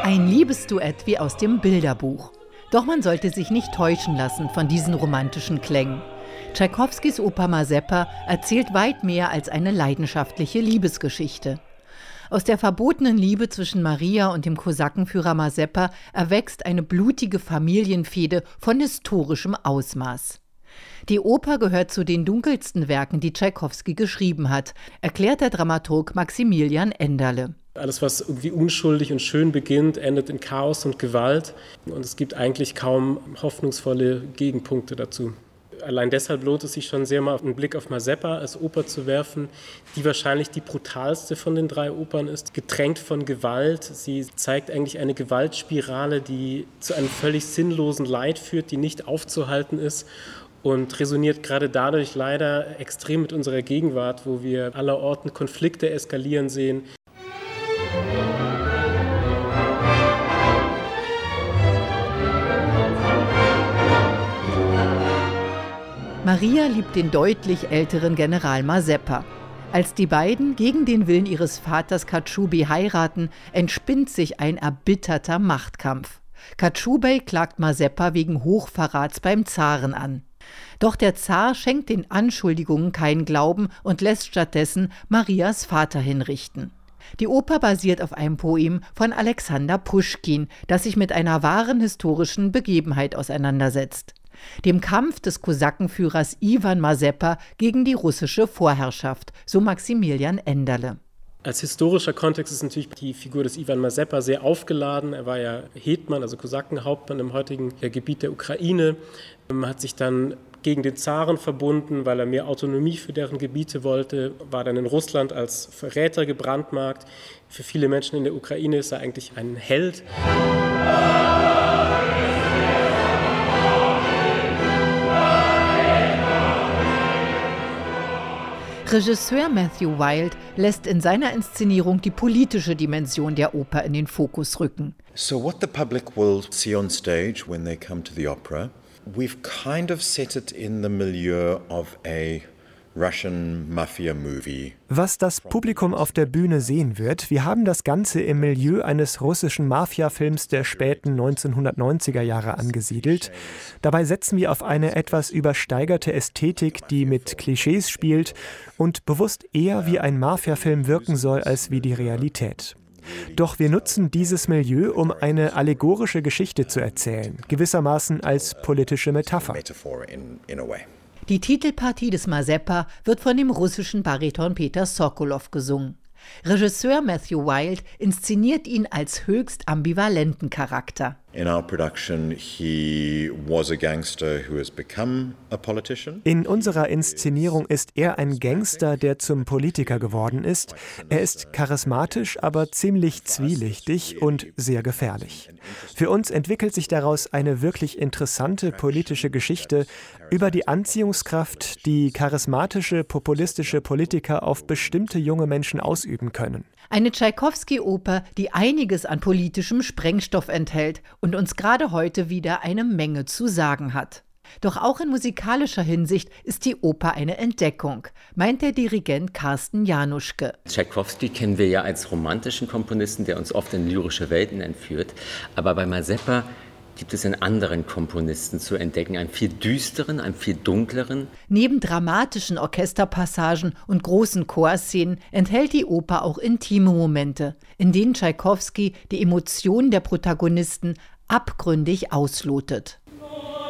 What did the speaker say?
Ein Liebesduett wie aus dem Bilderbuch. Doch man sollte sich nicht täuschen lassen von diesen romantischen Klängen. Tschaikowskis Oper Mazeppa erzählt weit mehr als eine leidenschaftliche Liebesgeschichte. Aus der verbotenen Liebe zwischen Maria und dem Kosakenführer Mazeppa erwächst eine blutige Familienfehde von historischem Ausmaß. Die Oper gehört zu den dunkelsten Werken, die Tschaikowski geschrieben hat, erklärt der Dramaturg Maximilian Enderle. Alles, was irgendwie unschuldig und schön beginnt, endet in Chaos und Gewalt. Und es gibt eigentlich kaum hoffnungsvolle Gegenpunkte dazu. Allein deshalb lohnt es sich schon sehr, mal einen Blick auf Mazeppa als Oper zu werfen, die wahrscheinlich die brutalste von den 3 Opern ist, getränkt von Gewalt. Sie zeigt eigentlich eine Gewaltspirale, die zu einem völlig sinnlosen Leid führt, die nicht aufzuhalten ist und resoniert gerade dadurch leider extrem mit unserer Gegenwart, wo wir allerorten Konflikte eskalieren sehen. Maria liebt den deutlich älteren General Mazeppa. Als die beiden gegen den Willen ihres Vaters Katschubi heiraten, entspinnt sich ein erbitterter Machtkampf. Katschubi klagt Mazeppa wegen Hochverrats beim Zaren an. Doch der Zar schenkt den Anschuldigungen keinen Glauben und lässt stattdessen Marias Vater hinrichten. Die Oper basiert auf einem Poem von Alexander Puschkin, das sich mit einer wahren historischen Begebenheit auseinandersetzt: dem Kampf des Kosakenführers Iwan Mazeppa gegen die russische Vorherrschaft, so Maximilian Enderle. Als historischer Kontext ist natürlich die Figur des Iwan Mazeppa sehr aufgeladen. Er war ja Hetman, also Kosakenhauptmann im heutigen Gebiet der Ukraine, hat sich dann gegen den Zaren verbunden, weil er mehr Autonomie für deren Gebiete wollte, war dann in Russland als Verräter gebrandmarkt. Für viele Menschen in der Ukraine ist er eigentlich ein Held. Regisseur Matthew Wilde lässt in seiner Inszenierung die politische Dimension der Oper in den Fokus rücken. So what the public will see on stage when they come to the opera, we've kind of set it in the milieu of a Russian mafia movie. Was das Publikum auf der Bühne sehen wird, wir haben das Ganze im Milieu eines russischen Mafia-Films der späten 1990er Jahre angesiedelt. Dabei setzen wir auf eine etwas übersteigerte Ästhetik, die mit Klischees spielt und bewusst eher wie ein Mafia-Film wirken soll als wie die Realität. Doch wir nutzen dieses Milieu, um eine allegorische Geschichte zu erzählen, gewissermaßen als politische Metapher. Die Titelpartie des Mazeppa wird von dem russischen Bariton Peter Sokolow gesungen. Regisseur Matthew Wilde inszeniert ihn als höchst ambivalenten Charakter. In our production, he was a gangster who has become a politician. In unserer Inszenierung ist er ein Gangster, der zum Politiker geworden ist. Er ist charismatisch, aber ziemlich zwielichtig und sehr gefährlich. Für uns entwickelt sich daraus eine wirklich interessante politische Geschichte über die Anziehungskraft, die charismatische, populistische Politiker auf bestimmte junge Menschen ausüben können. Eine Tschaikowski-Oper, die einiges an politischem Sprengstoff enthält und uns gerade heute wieder eine Menge zu sagen hat. Doch auch in musikalischer Hinsicht ist die Oper eine Entdeckung, meint der Dirigent Carsten Januschke. Tschaikowski kennen wir ja als romantischen Komponisten, der uns oft in lyrische Welten entführt. Aber bei Mazeppa gibt es in anderen Komponisten zu entdecken, einen viel düsteren, einen viel dunkleren. Neben dramatischen Orchesterpassagen und großen Chorszenen enthält die Oper auch intime Momente, in denen Tschaikowski die Emotionen der Protagonisten abgründig auslotet.